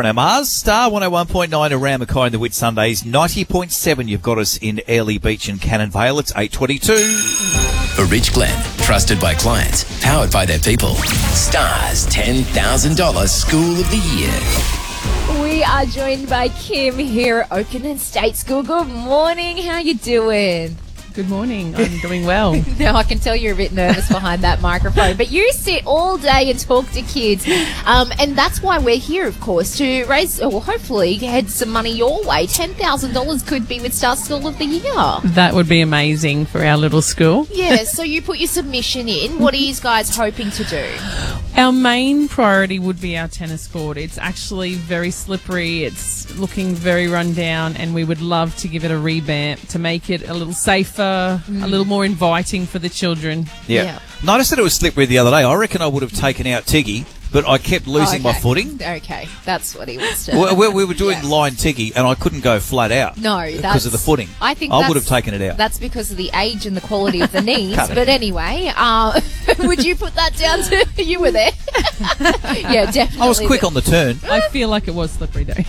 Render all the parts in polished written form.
for an Mars. Star 101.9 around Mackay in the Whitsundays. 90.7 you've got us in Airlie Beach and Cannon Vale. It's 8:22. For Rich Glen, trusted by clients, powered by their people. Star's $10,000 School of the Year. We are joined by Kim here at Oakenden State School. Good morning. How you doing? Good morning. I'm doing well. Now, I can tell you're a bit nervous behind that microphone, but you sit all day and talk to kids, and that's why we're here, of course, to raise, or hopefully head some money your way. $10,000 could be with Star School of the Year. That would be amazing for our little school. Yeah, so you put your submission in. What are you guys hoping to do? Our main priority would be our tennis court. It's actually very slippery. It's looking very run down, and we would love to give it a revamp to make it a little safer, a little more inviting for the children. Yeah. Noticed that it was slippery the other day. I reckon I would have taken out Tiggy, but I kept losing my footing. Okay, that's what he was doing. Well, we were doing line Tiggy, and I couldn't go flat out. No, because of the footing. I think I would have taken it out. That's because of the age and the quality of the knees. But anyway, would you put that down to you were there? Yeah, definitely. I was quick on the turn. I feel like it was slippery though.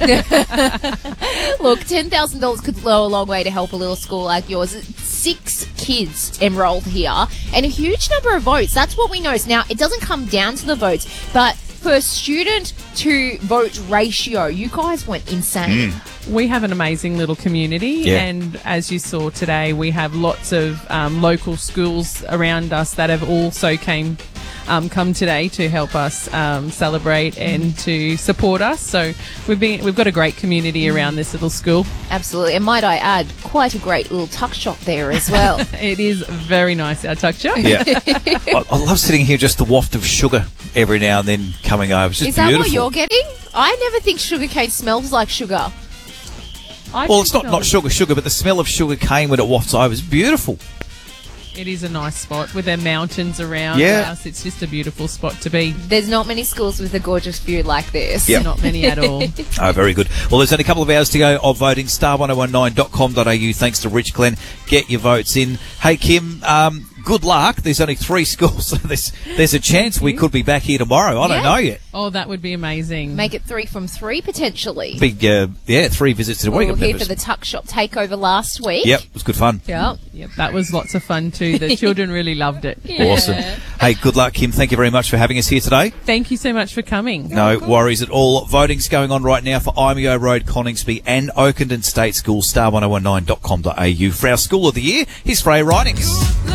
Look, $10,000 could go a long way to help a little school like yours. 6 kids enrolled here and a huge number of votes. That's what we noticed. Now, it doesn't come down to the votes, but per student to vote ratio, you guys went insane. We have an amazing little community, and as you saw today, we have lots of local schools around us that have also come today to help us celebrate and to support us. So we've got a great community around this little school. Absolutely, and might I add, quite a great little tuck shop there as well. It is very nice, our tuck shop. Yeah, I love sitting here, just the waft of sugar every now and then coming over. It's just Is that beautiful. what you're getting? I never think sugarcane smells like sugar. Well, it's not sugar, but the smell of sugar cane when it wafts over is beautiful. It is a nice spot with their mountains around us. It's just a beautiful spot to be. There's not many schools with a gorgeous view like this. Yep. Not many at all. Oh, very good. Well, there's only a couple of hours to go of voting. Star1019.com.au. Thanks to Rich Glen. Get your votes in. Hey, Kim, good luck. There's only 3 schools. So there's a chance we could be back here tomorrow. I don't know yet. Oh, that would be amazing. Make it 3 from 3 potentially. Big, 3 visits in a week. We were here for the tuck shop takeover last week. Yep, it was good fun. Yep, that was lots of fun too. The children really loved it. Awesome. Hey, good luck, Kim. Thank you very much for having us here today. Thank you so much for coming. No worries at all. Voting's going on right now for Imeo Road, Coningsby and Oakenden State School. Star1019.com.au. For our School of the Year, here's Freya Ridings.